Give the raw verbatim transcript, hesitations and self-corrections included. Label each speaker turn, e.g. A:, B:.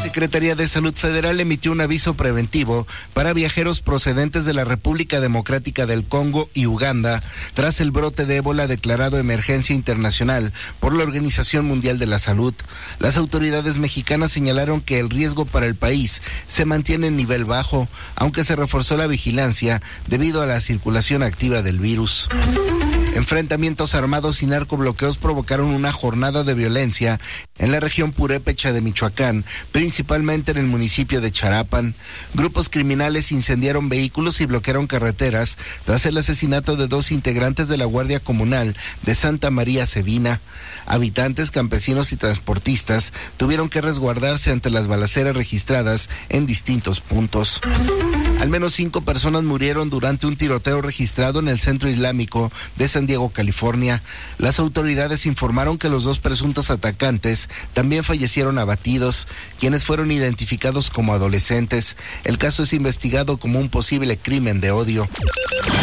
A: Secretaría de Salud Federal emitió un aviso preventivo para viajeros procedentes de la República Democrática del Congo y Uganda tras el brote de ébola declarado emergencia internacional por la Organización Mundial de la Salud. Las autoridades mexicanas señalaron que el riesgo para el país se mantiene en nivel bajo, aunque se reforzó la vigilancia debido a la circulación activa del virus. Enfrentamientos armados y narcobloqueos provocaron una jornada de violencia en la región purépecha de Michoacán, principalmente en el municipio de Charapan. Grupos criminales incendiaron vehículos y bloquearon carreteras tras el asesinato de dos integrantes de la Guardia Comunal de Santa María Cebina. Habitantes, campesinos y transportistas tuvieron que resguardarse ante las balaceras registradas en distintos puntos. Al menos cinco personas murieron durante un tiroteo registrado en el centro islámico de San Diego, California. Las autoridades informaron que los dos presuntos atacantes también fallecieron abatidos, quienes fueron identificados como adolescentes. El caso es investigado como un posible crimen de odio.